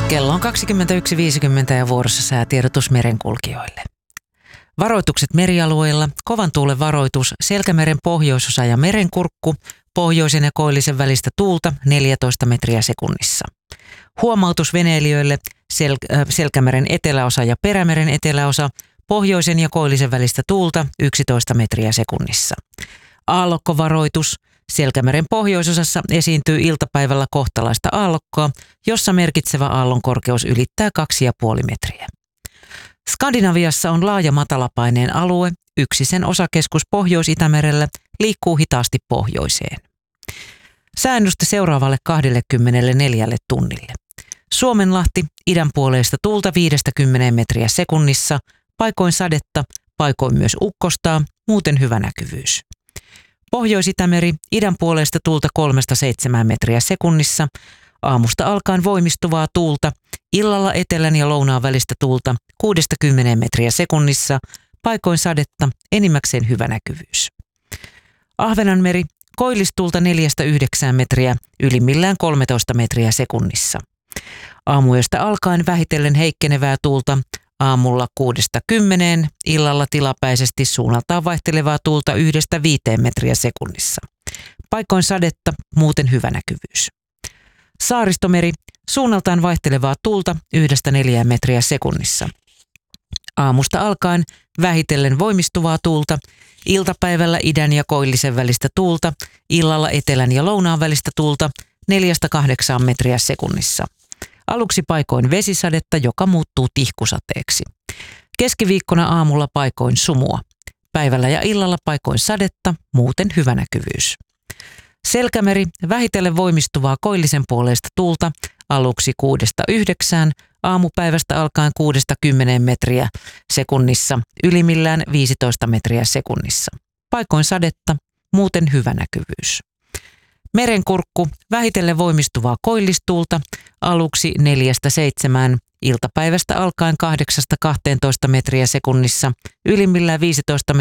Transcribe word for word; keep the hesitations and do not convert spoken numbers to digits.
Kello on kaksikymmentäyksi viisikymmentä ja vuorossa säätiedotus merenkulkijoille. Varoitukset merialueilla, kovan tuulen varoitus, Selkämeren pohjoisosa ja Merenkurkku, pohjoisen ja koillisen välistä tuulta neljätoista metriä sekunnissa. Huomautus veneilijöille, Sel- äh, Selkämeren eteläosa ja Perämeren eteläosa, pohjoisen ja koillisen välistä tuulta yksitoista metriä sekunnissa. Aallokkovaroitus, Selkämeren pohjoisosassa esiintyy iltapäivällä kohtalaista aallokkoa, jossa merkitsevä aallon korkeus ylittää kaksi pilkku viisi metriä. Skandinaviassa on laaja matalapaineen alue, yksi sen osakeskus Pohjois-Itämerellä liikkuu hitaasti pohjoiseen. Säännöstä seuraavalle kaksikymmentäneljä tunnille. Suomenlahti, idänpuoleista tuulta viidestä kymmeneen metriä sekunnissa, paikoin sadetta, paikoin myös ukkostaa, muuten hyvä näkyvyys. Pohjois-Itämeri, idänpuoleista tuulta kolmesta seitsemään metriä sekunnissa, aamusta alkaen voimistuvaa tuulta, illalla etelän ja lounaan välistä tuulta kuudesta kymmeneen metriä sekunnissa, paikoin sadetta, enimmäkseen hyvä näkyvyys. Ahvenanmeri, koillistuulta neljästä yhdeksään metriä, ylimmillään kolmetoista metriä sekunnissa. Aamuyöstä alkaen vähitellen heikkenevää tuulta, aamulla kuudesta kymmeneen, illalla tilapäisesti suunnaltaan vaihtelevaa tuulta yhdestä viiteen metriä sekunnissa. Paikoin sadetta, muuten hyvä näkyvyys. Saaristomeri, suunnaltaan vaihtelevaa tuulta yhdestä neljään metriä sekunnissa. Aamusta alkaen vähitellen voimistuvaa tuulta, iltapäivällä idän ja koillisen välistä tuulta, illalla etelän ja lounaan välistä tuulta neljästä kahdeksaan metriä sekunnissa. Aluksi paikoin vesisadetta, joka muuttuu tihkusateeksi. Keskiviikkona aamulla paikoin sumua. Päivällä ja illalla paikoin sadetta, muuten hyvä näkyvyys. Selkämeri, vähitellen voimistuvaa koillisen puoleista tuulta, aluksi kuudesta yhdeksään, aamupäivästä alkaen kuudesta kymmeneen metriä sekunnissa, ylimmillään viisitoista metriä sekunnissa. Paikoin sadetta, muuten hyvä näkyvyys. Merenkurkku, vähitellen voimistuvaa koillistuulta, aluksi neljästä seitsemään, iltapäivästä alkaen kahdeksasta kahteentoista metriä sekunnissa, ylimmillään viisitoista